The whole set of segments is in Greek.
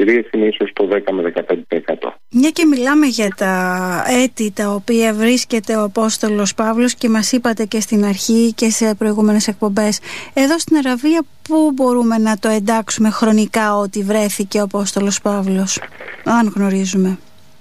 μαρτυρίες είναι ίσως το 10 με 15%. Μια και μιλάμε για τα έτη τα οποία βρίσκεται ο Απόστολος Παύλος και μας είπατε και στην αρχή και σε προηγούμενες εκπομπές, εδώ στην Αραβία πού μπορούμε να το εντάξουμε χρονικά ότι βρέθηκε ο Απόστολος Παύλος, αν γνωρίζουμε?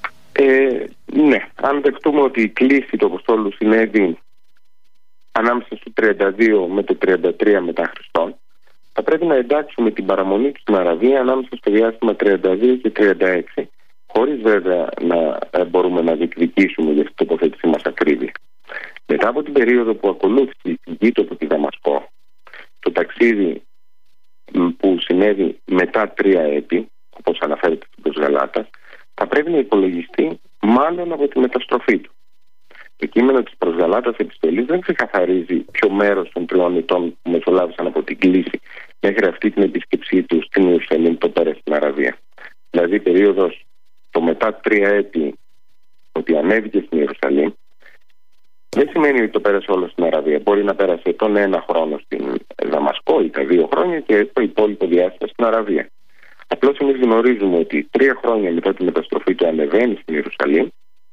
Ναι, αν δεχτούμε ότι η κλίση του Αποστόλου συνέβη ανάμεσα στο 32 με το 33 μετά Χριστόν, θα πρέπει να εντάξουμε την παραμονή του στην Αραβία ανάμεσα στο διάστημα 32 και 36, χωρίς βέβαια να μπορούμε να διεκδικήσουμε για αυτή την τοποθέτησή μας ακρίβεια. Μετά από την περίοδο που ακολούθησε η γη από τη Δαμασκό, το ταξίδι που συνέβη μετά 3 έτη, όπως αναφέρεται στους Γαλάτας, θα πρέπει να υπολογιστεί μάλλον από τη μεταστροφή του. Το κείμενο της προς Γαλάτας επιστολής δεν ξεκαθαρίζει ποιο μέρος των 3 ετών που μεσολάβησαν από την κλίση μέχρι αυτή την επίσκεψή του στην Ιερουσαλήμ το πέρασε στην Αραβία. Δηλαδή η περίοδος το μετά 3 έτη ότι ανέβηκε στην Ιερουσαλήμ δεν σημαίνει ότι το πέρασε όλο στην Αραβία. Μπορεί να πέρασε τον 1 χρόνο στην Δαμασκό ή τα 2 χρόνια και το υπόλοιπο διάστημα στην Αραβία. Απλώς εμείς γνωρίζουμε ότι 3 χρόνια μετά τη μεταστροφή του ανεβαίνει στην Ιερουσαλήμ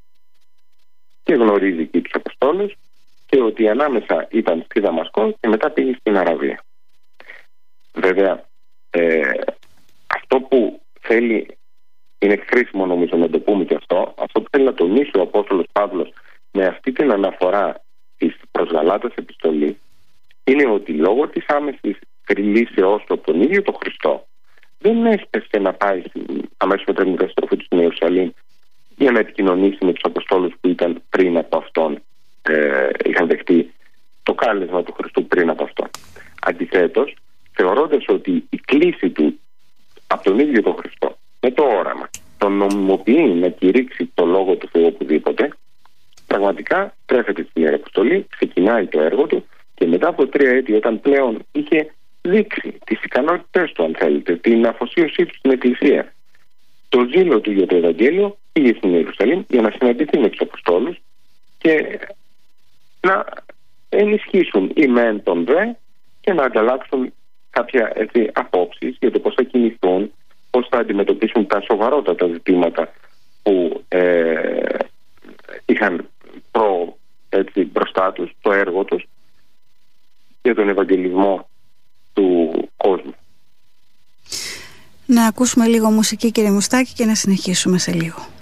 και γνωρίζει εκεί τους Αποστόλους και ότι ανάμεσα ήταν στη Δαμασκό και μετά πήγε στην Αραβία. Βέβαια, αυτό που θέλει, είναι χρήσιμο νομίζω να το πούμε και αυτό που θέλει να τονίσει ο Απόστολος Παύλος με αυτή την αναφορά της προς Γαλάτας επιστολή είναι ότι λόγω της άμεσης κριλήσεώς του από τον ίδιο τον Χριστό δεν έσπευσε να πάει αμέσως μετά την μεταστροφή του στην Ιερουσαλήμ για να επικοινωνήσει με τους Αποστόλους που ήταν πριν από αυτόν, είχαν δεχτεί το κάλεσμα του Χριστού πριν από αυτόν. Αντιθέτως, θεωρώντας ότι η κλίση του από τον ίδιο τον Χριστό με το όραμα τον νομιμοποιεί να κηρύξει το λόγο του Θεού οπουδήποτε, πραγματικά τρέφεται στην Ιερά Αποστολή, ξεκινάει το έργο του και μετά από 3 έτη, όταν πλέον είχε δείξει τις ικανότητες του, αν θέλετε, την αφοσίωσή του στην Εκκλησία, το ζήλο του για το Ευαγγέλιο, πήγε στην Ιερουσαλήμ για να συναντηθεί με τους Αποστόλους και να ενισχύσουν οι μεν τον δε και να ανταλλάξουν κάποια απόψεις για το πώς θα κινηθούν, πώς θα αντιμετωπίσουν τα σοβαρότατα ζητήματα που είχαν μπροστά τους, το έργο τους για τον Ευαγγελισμό του κόσμου. Να ακούσουμε λίγο μουσική, κύριε Μουστάκη, και να συνεχίσουμε σε λίγο.